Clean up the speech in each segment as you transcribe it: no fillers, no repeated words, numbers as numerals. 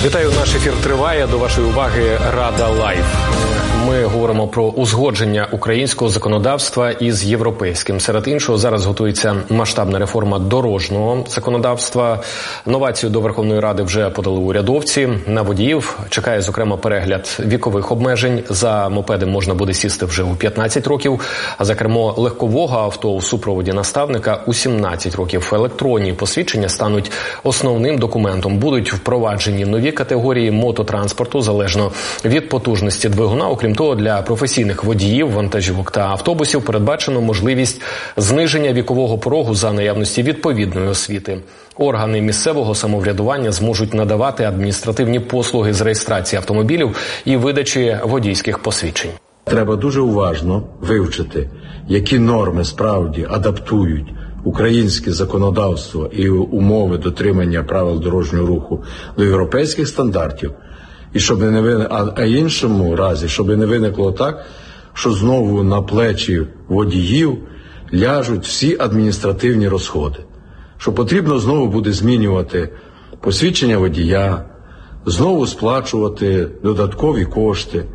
Вітаю, наш ефір триває. До вашої уваги Рада Лайв. Ми говоримо про узгодження українського законодавства із європейським. Серед іншого, зараз готується масштабна реформа дорожнього законодавства. Новацію до Верховної Ради вже подали урядовці. На водіїв чекає, зокрема, перегляд вікових обмежень. За мопеди можна буде сісти вже у 15 років, а за кермо легкового авто у супроводі наставника у 17 років. Електронні посвідчення стануть основним документом. Будуть впроваджені нові категорії мототранспорту залежно від потужності двигуна. Окрім того, для професійних водіїв, вантажівок та автобусів передбачено можливість зниження вікового порогу за наявності відповідної освіти. Органи місцевого самоврядування зможуть надавати адміністративні послуги з реєстрації автомобілів і видачі водійських посвідчень. Треба дуже уважно вивчити, які норми справді адаптують українське законодавство і умови дотримання правил дорожнього руху до європейських стандартів, і щоб не виникло, а іншому разі, щоб не виникло так, що знову на плечі водіїв ляжуть всі адміністративні розходи. Що потрібно знову буде змінювати посвідчення водія, знову сплачувати додаткові кошти.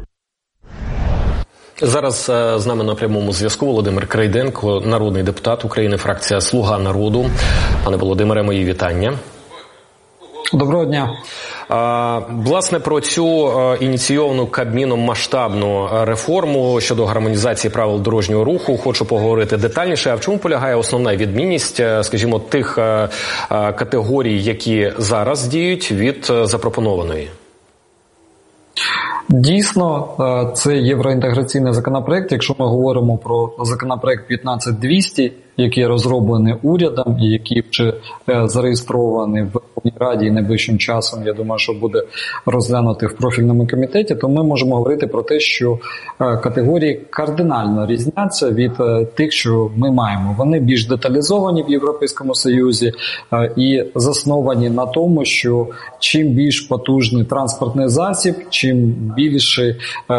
Зараз з нами на прямому зв'язку Володимир Крейденко, народний депутат України, фракція «Слуга народу». Пане Володимире, мої вітання. Доброго дня. Власне, про цю ініційовану Кабміном масштабну реформу щодо гармонізації правил дорожнього руху хочу поговорити детальніше. А в чому полягає основна відмінність, скажімо, тих категорій, які зараз діють, від запропонованої? Дійсно, це євроінтеграційний законопроект. Якщо ми говоримо про законопроект 15200, який розроблений урядом і який вже зареєстрований в Верховній Раді і найближчим часом, я думаю, що буде розглянутий в профільному комітеті, то ми можемо говорити про те, що категорії кардинально різняться від тих, що ми маємо. Вони більш деталізовані в Європейському Союзі і засновані на тому, що чим більш потужний транспортний засіб, чим більше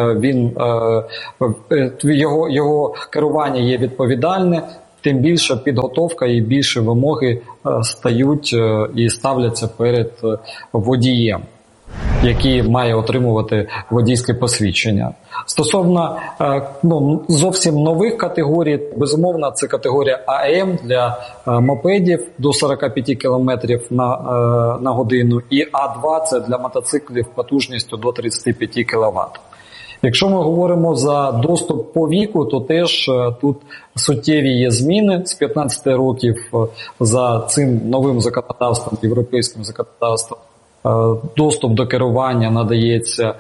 його керування є відповідальне, тим більша підготовка і більше вимоги стають і ставляться перед водієм, який має отримувати водійське посвідчення. Стосовно зовсім нових категорій, безумовно, це категорія АМ для мопедів до 45 км на годину і А2 – це для мотоциклів потужністю до 35 кВт. Якщо ми говоримо за доступ по віку, то теж тут суттєві є зміни. З 15 років за цим новим законодавством, європейським законодавством, доступ до керування надається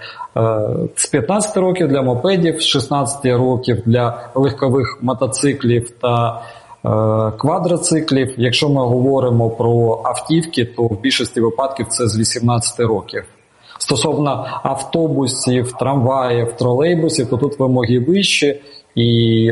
з 15 років для мопедів, з 16 років для легкових мотоциклів та квадроциклів. Якщо ми говоримо про автівки, то в більшості випадків це з 18 років. Стосовно автобусів, трамваїв, тролейбусів, то тут вимоги вищі, і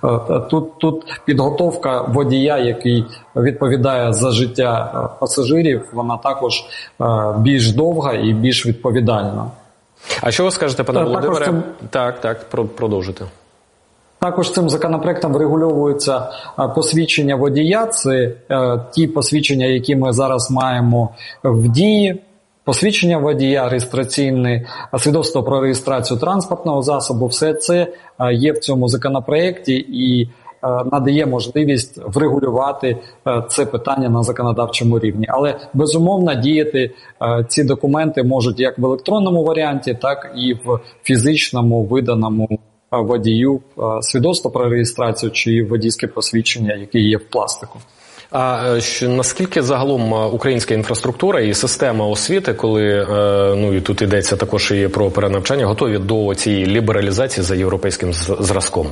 тут підготовка водія, який відповідає за життя пасажирів, вона також більш довга і більш відповідальна. А що ви скажете, пане Володимире? Так, продовжуйте. Також цим законопроектом врегульовується посвідчення водія. Це ті посвідчення, які ми зараз маємо в дії. Посвідчення водія, реєстраційне свідоцтво про реєстрацію транспортного засобу – все це є в цьому законопроекті і надає можливість врегулювати це питання на законодавчому рівні. Але, безумовно, діяти ці документи можуть як в електронному варіанті, так і в фізичному виданому водію свідоцтво про реєстрацію чи водійське посвідчення, яке є в пластику. А наскільки загалом українська інфраструктура і система освіти, коли і тут йдеться також і про перенавчання, готові до цієї лібералізації за європейським зразком?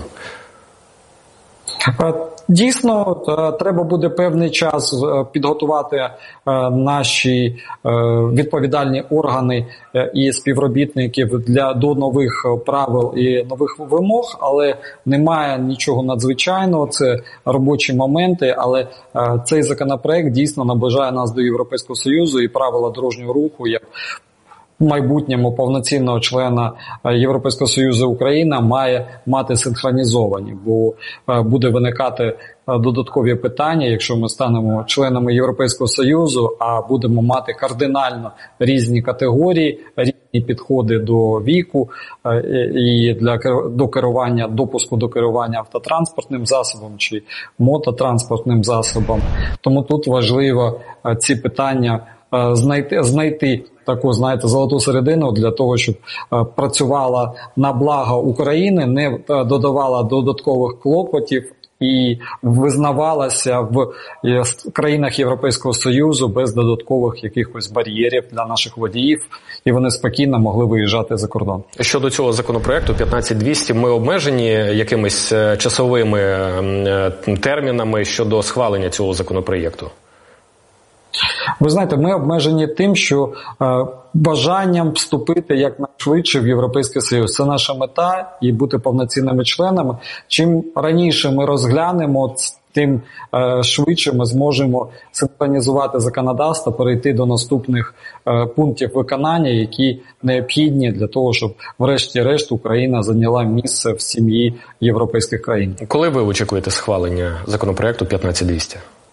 Дійсно, треба буде певний час підготувати наші відповідальні органи і співробітників до нових правил і нових вимог, але немає нічого надзвичайного, це робочі моменти, але цей законопроект дійсно наближає нас до Європейського Союзу і правила дорожнього руху, як майбутньому повноцінного члена Європейського Союзу Україна має мати синхронізовані, бо буде виникати додаткові питання, якщо ми станемо членами Європейського Союзу, а будемо мати кардинально різні категорії, різні підходи до віку і до керування, допуску до керування автотранспортним засобом чи мототранспортним засобом. Тому тут важливо ці питання знайти таку, золоту середину для того, щоб працювала на благо України, не додавала додаткових клопотів і визнавалася в країнах Європейського Союзу без додаткових якихось бар'єрів для наших водіїв, і вони спокійно могли виїжджати за кордон. Щодо цього законопроекту 15200, ми обмежені якимись часовими термінами щодо схвалення цього законопроекту? Ви знаєте, ми обмежені тим, що бажанням вступити якнайшвидше в Європейський Союз. Це наша мета і бути повноцінними членами. Чим раніше ми розглянемо, тим швидше ми зможемо синхронізувати законодавство, перейти до наступних пунктів виконання, які необхідні для того, щоб врешті-решт Україна зайняла місце в сім'ї європейських країн. Коли ви очікуєте схвалення законопроекту 15200?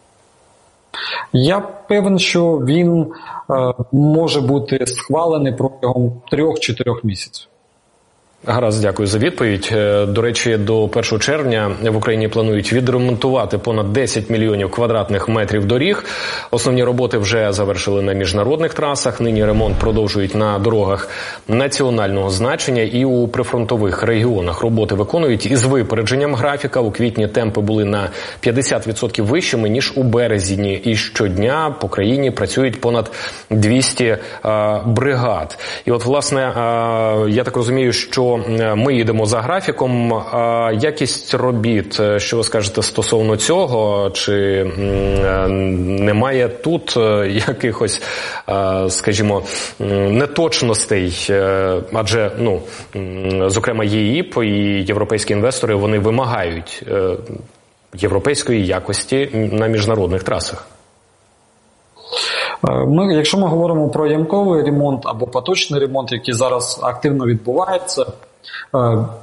Я певен, що він може бути схвалений протягом 3-4 місяців. Гаразд, дякую за відповідь. До речі, до 1 червня в Україні планують відремонтувати понад 10 мільйонів квадратних метрів доріг. Основні роботи вже завершили на міжнародних трасах. Нині ремонт продовжують на дорогах національного значення і у прифронтових регіонах. Роботи виконують із випередженням графіка. У квітні темпи були на 50% вищими, ніж у березні. І щодня по країні працюють понад 200 бригад. І от, власне, я так розумію, що ми їдемо за графіком. Якість робіт, що ви скажете стосовно цього? Чи немає тут якихось, скажімо, неточностей? Адже, зокрема, ЄІП і європейські інвестори, вони вимагають європейської якості на міжнародних трасах. Якщо ми говоримо про ямковий ремонт або поточний ремонт, який зараз активно відбувається,